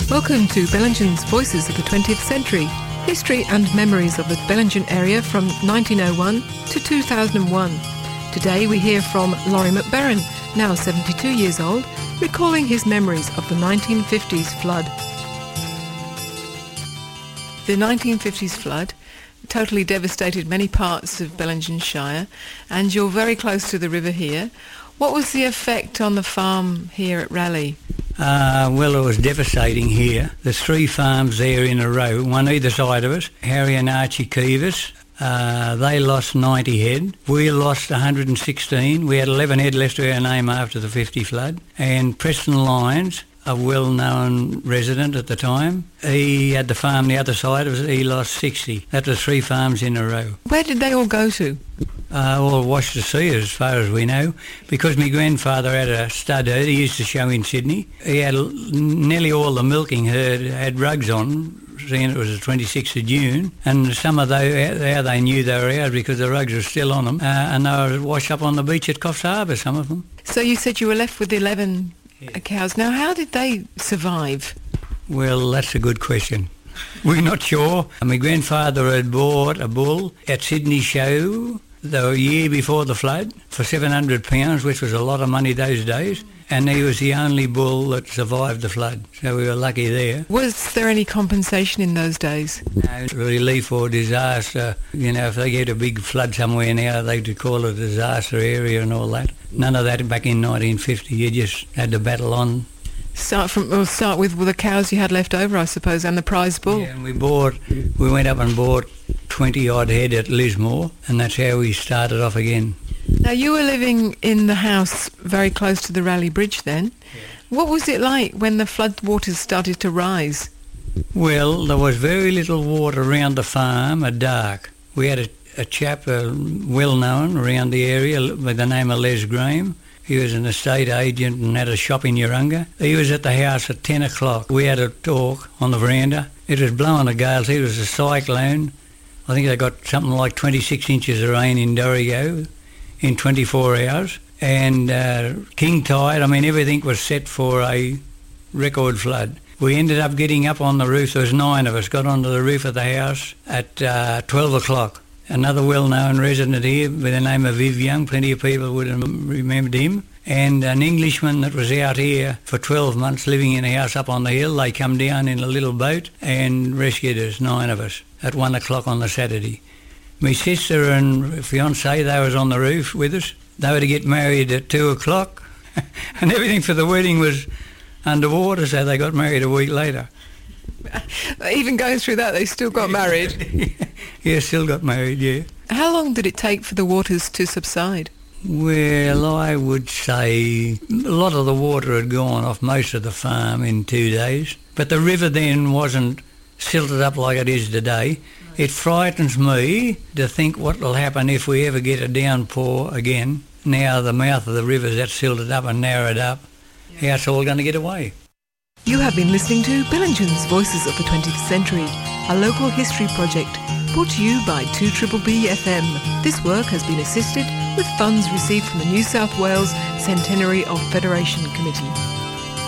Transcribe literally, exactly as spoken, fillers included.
Welcome to Bellingen's Voices of the twentieth Century, history and memories of the Bellingen area from nineteen oh one to two thousand one. Today we hear from Laurie McBarron, now seventy-two years old, recalling his memories of the nineteen fifties flood. The nineteen fifties flood totally devastated many parts of Bellingen Shire, and you're very close to the river here. What was the effect on the farm here at Raleigh? Uh, well, it was devastating here. There's three farms there in a row, one either side of us. Harry and Archie Keevers, uh, they lost ninety head. We lost one hundred sixteen. We had eleven head left to our name after the fifty flood. And Preston Lyons, a well-known resident at the time, he had the farm the other side of us. He lost sixty. That was three farms in a row. Where did they all go to? Uh, all washed to sea, as far as we know, because my grandfather had a stud herd. He used to show in Sydney. He had nearly all the milking herd had rugs on, seeing it was the twenty-sixth of June, and some of those, how they knew they were ours because the rugs were still on them, uh, and they were washed up on the beach at Coffs Harbour, some of them. So you said you were left with eleven yeah. cows. Now, how did they survive? Well, that's a good question. We're not sure. My grandfather had bought a bull at Sydney Show the year before the flood for seven hundred pounds, which was a lot of money those days, and he was the only bull that survived the flood, so we were lucky there. Was there any compensation in those days? No, relief or disaster. You know, if they get a big flood somewhere now, they would call it a disaster area and all that. None of that back in nineteen fifty. You just had to battle on. Start from, or start with the cows you had left over, I suppose, and the prize bull. Yeah, and we bought, we went up and bought twenty odd head at Lismore, and that's how we started off again. Now, you were living in the house very close to the Raleigh Bridge then. Yeah. What was it like when the flood waters started to rise? Well, there was very little water around the farm at dark. We had a, a chap uh, well known around the area by the name of Les Graham. He was an estate agent and had a shop in Urunga. He was at the house at ten o'clock. We had a talk on the veranda. It was blowing a gale. It was a cyclone. I think they got something like twenty-six inches of rain in Dorrigo in twenty-four hours. And uh, king tide, I mean, everything was set for a record flood. We ended up getting up on the roof. There was nine of us, got onto the roof of the house at uh, twelve o'clock. Another well-known resident here by the name of Viv Young, plenty of people would have remembered him, and an Englishman that was out here for twelve months living in a house up on the hill. They come down in a little boat and rescued us, nine of us, at one o'clock on the Saturday. My sister and fiancé, they was on the roof with us. They were to get married at two o'clock, and everything for the wedding was underwater, so they got married a week later. Even going through that, they still got married? Yeah, still got married, yeah. How long did it take for the waters to subside? Well, I would say a lot of the water had gone off most of the farm in two days. But the river then wasn't silted up like it is today. It frightens me to think what will happen if we ever get a downpour again. Now the mouth of the river's that silted up and narrowed up. How it's all going to get away? You have been listening to Bellingen's Voices of the twentieth Century, a local history project brought to you by two B B B F M. This work has been assisted with funds received from the New South Wales Centenary of Federation Committee.